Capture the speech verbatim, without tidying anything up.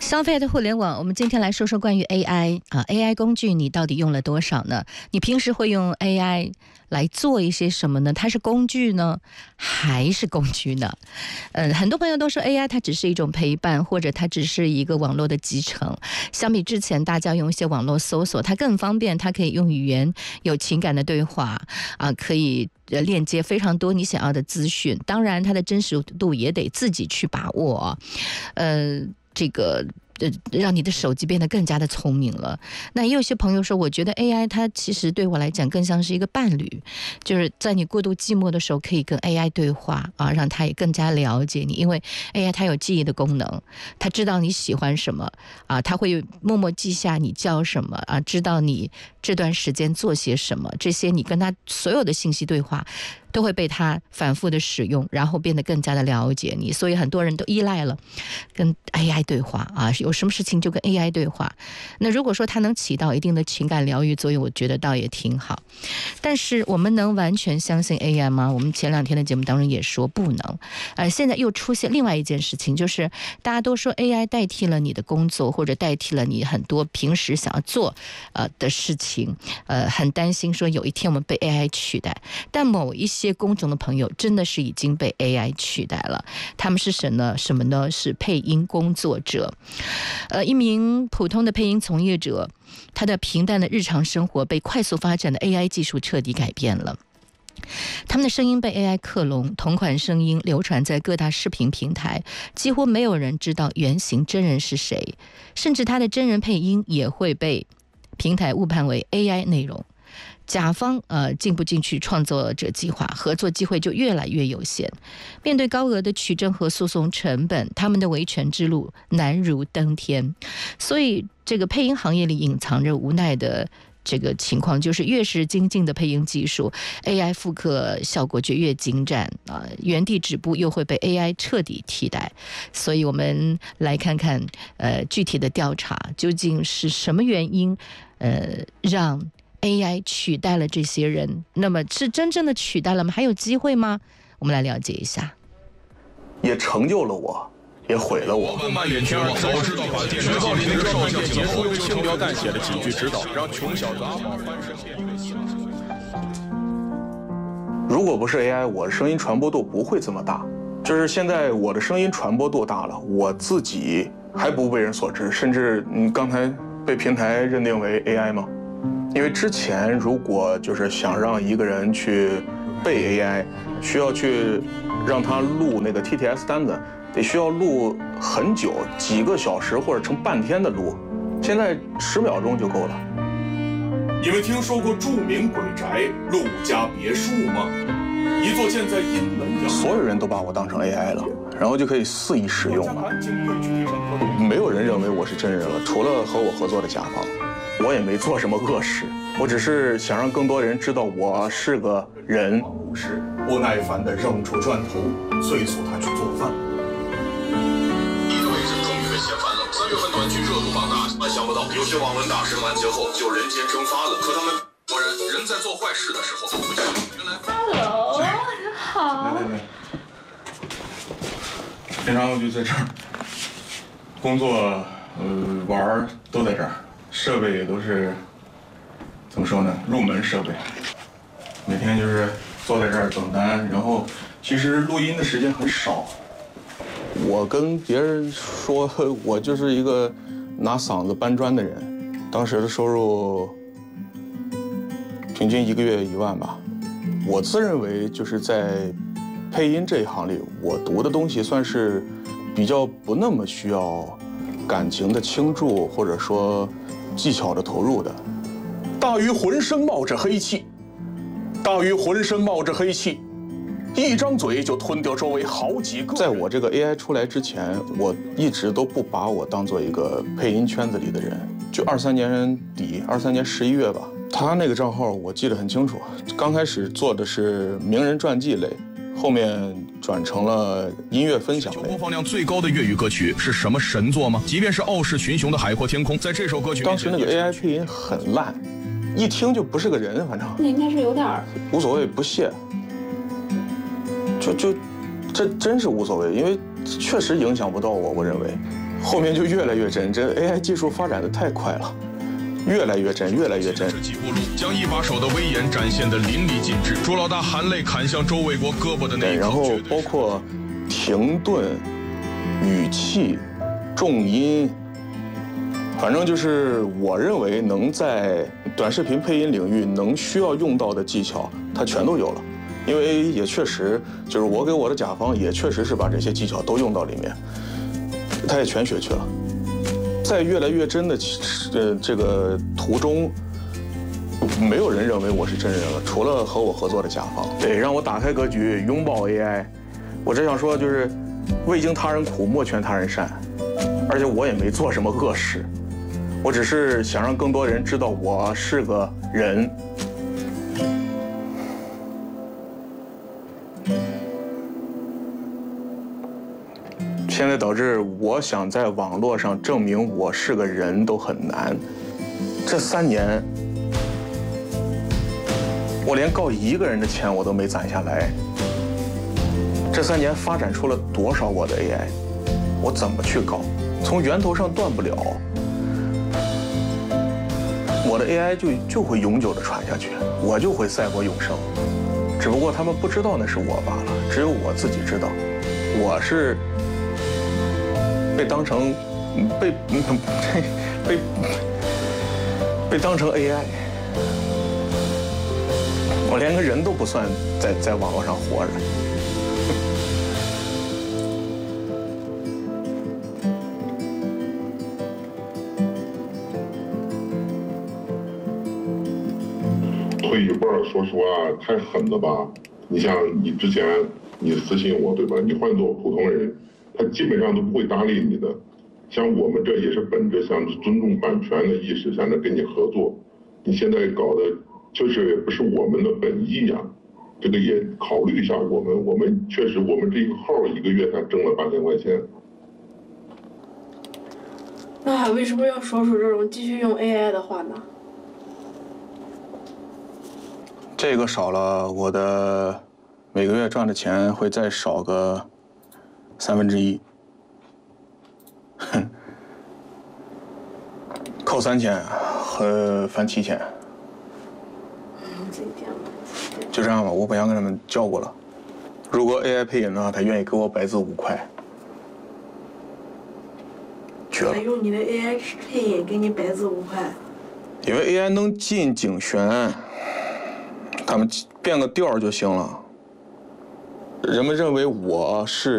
消费的互联网，我们今天来说说关于 A I 啊 ，A I 工具你到底用了多少呢？你平时会用 A I 来做一些什么呢？它是工具呢，还是工具呢？呃，很多朋友都说 A I 它只是一种陪伴，或者它只是一个网络的集成。相比之前大家用一些网络搜索，它更方便，它可以用语言有情感的对话啊，可以呃链接非常多你想要的资讯。当然，它的真实度也得自己去把握啊，呃。这个呃，让你的手机变得更加的聪明了。那也有些朋友说，我觉得 A I 它其实对我来讲更像是一个伴侣，就是在你过度寂寞的时候，可以跟 A I 对话啊，让它也更加了解你。因为 A I 它有记忆的功能，它知道你喜欢什么啊，它会默默记下你叫什么啊，知道你这段时间做些什么，这些你跟它所有的信息对话。都会被他反复的使用，然后变得更加的了解你，所以很多人都依赖了跟 A I 对话啊，有什么事情就跟 A I 对话。那如果说它能起到一定的情感疗愈作用，我觉得倒也挺好。但是我们能完全相信 A I 吗？我们前两天的节目当中也说不能。呃，现在又出现另外一件事情，就是大家都说 A I 代替了你的工作，或者代替了你很多平时想要做呃的事情，呃，很担心说有一天我们被 A I 取代。但某一些些工种的朋友真的是已经被 A I 取代了，他们是什么呢？什么呢？是配音工作者。呃，一名普通的配音从业者，他的平淡的日常生活被快速发展的 A I 技术彻底改变了。他们的声音被 A I 克隆，同款声音流传在各大视频平台，几乎没有人知道原型真人是谁，甚至他的真人配音也会被平台误判为 A I 内容。甲方呃进不进去创作者计划，合作机会就越来越有限。面对高额的取证和诉讼成本，他们的维权之路难如登天。所以这个配音行业里隐藏着无奈的这个情况，就是越是精进的配音技术 ，A I 复刻效果就越精湛啊、呃，原地止步又会被 A I 彻底替代。所以我们来看看呃具体的调查究竟是什么原因呃让A I 取代了这些人，那么是真正的取代了吗？还有机会吗？我们来了解一下。 也成就了我，也毁了我。 漫眼全网，早知道把电视机里那个少将结束，轻描淡写的几句指导，让穷小子阿宝翻身变一个新的。 如果不是 A I， 我的声音传播度不会这么大。就是现在我的声音传播度大了，我自己还不为人所知，甚至你刚才被平台认定为 A I 吗？因为之前如果就是想让一个人去背 A I， 需要去让他录那个 T T S 单子，得需要录很久，几个小时或者成半天的录，现在十秒钟就够了。 你们听说过著名鬼宅陆家别墅吗？一座建在阴门阳， 所有人都把我当成 A I 了，然后就可以肆意使用了。没有人认为我是真人了，除了和我合作的甲方。我也没做什么恶事，我只是想让更多人知道我是个人。 武士不耐烦地扔出砖头，催促他去做饭。 一个卫视终于被掀翻了，三月份短剧热度放大，但想不到有些网文大神完结后就人间蒸发了。可他们说人人在做坏事的时候都会这样。原来 Hello， 好。 来来来，平常我就在这儿工作，呃，玩都在这儿。设备也都是怎么说呢？入门设备，每天就是坐在这儿等单，然后其实录音的时间很少。我跟别人说我就是一个拿嗓子搬砖的人，当时的收入平均一个月一万吧。我自认为就是在配音这一行里，我读的东西算是比较不那么需要感情的倾注，或者说技巧的投入的。 大鱼浑身冒着黑气，大鱼浑身冒着黑气，一张嘴就吞掉周围好几个。 在我这个 A I 出来之前，我一直都不把我当做一个配音圈子里的人。就二三年底，二三年十一月吧，他那个账号我记得很清楚。刚开始做的是名人传记类，后面转成了音乐分享类。 播放量最高的粤语歌曲是什么神作吗？即便是傲视群雄的《海阔天空》，在这首歌曲当时那个 A I 配音很烂，一听就不是个人，反正那应该是有点无所谓，不屑。就就这真是无所谓，因为确实影响不到我，我认为。 后面就越来越真，这 A I 技术发展的太快了，越来越真，越来越真。 这几步路将一把手的威严展现得淋漓尽致。朱老大含泪砍向周卫国胳膊的那一刻， 然后包括停顿、语气、重音，反正就是我认为能在短视频配音领域能需要用到的技巧，它全都有了。因为也确实就是我给我的甲方也确实是把这些技巧都用到里面，他也全学去了。在越来越真的呃这个途中，没有人认为我是真人了，除了和我合作的甲方。对，让我打开格局，拥抱 A I。我只想说，就是未经他人苦，莫劝他人善。而且我也没做什么恶事，我只是想让更多人知道我是个人。现在导致我想在网络上证明我是个人都很难。这三年，我连告一个人的钱我都没攒下来。这三年发展出了多少我的 A I， 我怎么去告？从源头上断不了，我的 A I 就就会永久的传下去，我就会赛过永生。只不过他们不知道那是我罢了，只有我自己知道，我是被当成被被被当成 A I， 我连个人都不算在在网络上活着。 退一步说实话太狠了吧？你像你之前你私信我对吧？你换做普通人，他基本上都不会搭理你的。像我们这也是本着想尊重版权的意识，想着跟你合作。你现在搞的就是也不是我们的本意呀、啊，这个也考虑一下我们。我们确实，我们这个号一个月才挣了八千块钱。 那还为什么要说出这种继续用 A I 的话呢？ 这个少了，我的每个月赚的钱会再少个三分之一。哼，扣三千和返七千。就这样吧，我不想跟他们较过了。如果 A I 配音的话，他愿意给我白字五块，绝了。 用你的 A I 配音给你白字五块。 因为 A I 能进精选。他们变个调就行了。人们认为我是